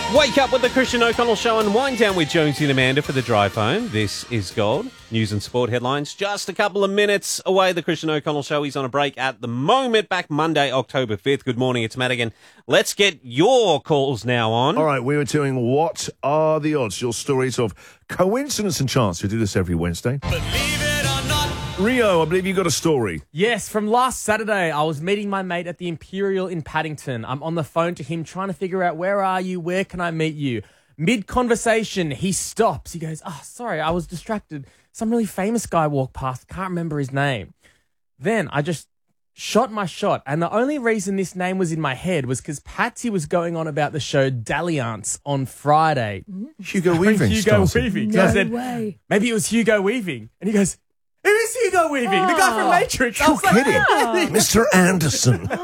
Wake up with the Christian O'Connell Show and wind down with Jonesy and Amanda for the drive home. This is Gold. News and sport headlines. Just a couple of minutes away. The Christian O'Connell Show. He's on a break at the moment. Back Monday, October 5th. Good morning. It's Matt again. Let's get your calls now on. All right. We were doing What Are the Odds? Your stories of coincidence and chance. We do this every Wednesday. Believe it or not. Rio, I believe you got a story. Yes, from last Saturday, I was meeting my mate at the Imperial in Paddington. I'm on the phone to him trying to figure out, where are you? Where can I meet you? Mid-conversation, he stops. He goes, oh, sorry, I was distracted. Some really famous guy walked past. Can't remember his name. Then I just shot my shot. And the only reason this name was in my head was because Patsy was going on about the show Dalliance on Friday. Hugo Weaving. Hugo started. Weaving. No I said, way. maybe it was Hugo Weaving. And he goes, it is Hugo Weaving, the guy from Matrix. I You're was like, kidding. Mr. Anderson. Did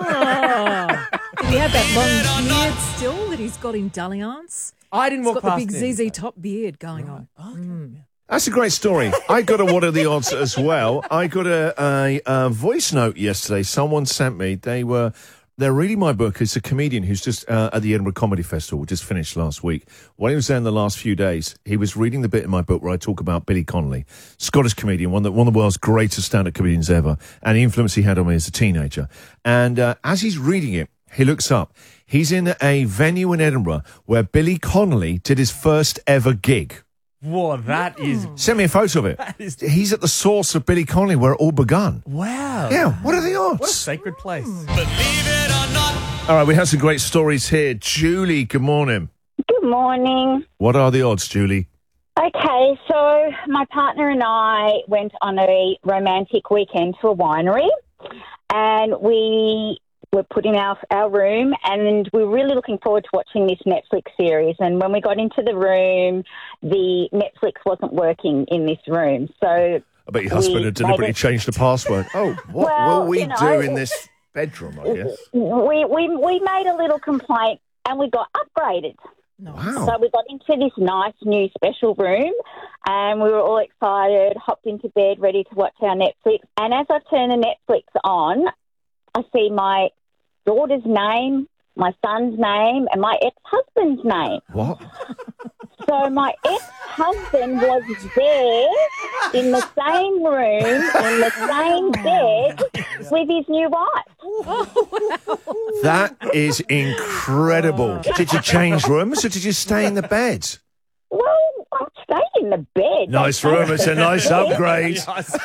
he have that long beard still that he's got in Dalliance? I didn't He's walk got the past big him. ZZ Top beard going on. That's a great story. I got a What Are the Odds as well. I got a voice note yesterday. Someone sent me. They're reading my book. It's a comedian who's just at the Edinburgh Comedy Festival, which just finished last week. When he was there in the last few days, he was reading the bit in my book where I talk about Billy Connolly, Scottish comedian, one of the world's greatest stand-up comedians ever, and the influence he had on me as a teenager. And as he's reading it, he looks up. He's in a venue in Edinburgh where Billy Connolly did his first ever gig. Whoa, that is... Send me a photo of it. He's at the source of Billy Connolly where it all begun. Wow. Yeah, what are the odds? What a sacred place. Believe it or not. All right, we have some great stories here. Julie, good morning. Good morning. What are the odds, Julie? Okay, so my partner and I went on a romantic weekend to a winery, and we were put in our room, and we were really looking forward to watching this Netflix series. And when we got into the room, the Netflix wasn't working in this room. So I bet your husband had deliberately changed the password. Oh, what Well, will we you know, do in this bedroom, I guess? we made a little complaint, and we got upgraded. Wow. So we got into this nice new special room, and we were all excited, hopped into bed, ready to watch our Netflix. And as I turn the Netflix on, I see my daughter's name, my son's name, and my ex-husband's name. What? So my ex-husband was there in the same room, in the same bed, with his new wife. That is incredible. Did you change rooms or did you stay in the bed? Well, I stayed in the bed. Nice room. It's a nice upgrade.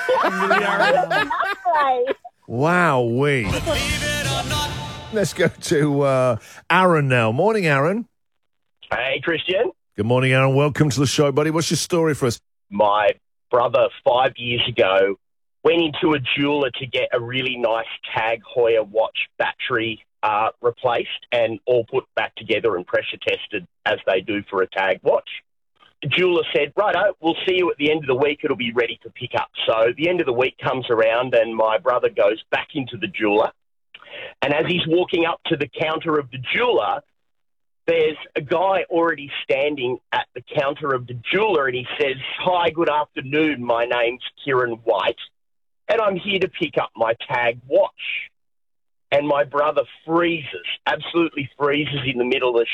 An upgrade. Wow-wee. Let's go to Aaron now. Morning, Aaron. Hey, Christian. Good morning, Aaron. Welcome to the show, buddy. What's your story for us? My brother, 5 years ago, went into a jeweler to get a really nice Tag Heuer watch battery replaced and all put back together and pressure tested as they do for a Tag watch. The jeweler said, righto, we'll see you at the end of the week. It'll be ready to pick up. So the end of the week comes around and my brother goes back into the jeweler. And as he's walking up to the counter of the jeweler, there's a guy already standing at the counter of the jeweler, and he says, hi, good afternoon, my name's Kieran White, and I'm here to pick up my Tag watch. And my brother freezes, absolutely freezes in the middle of the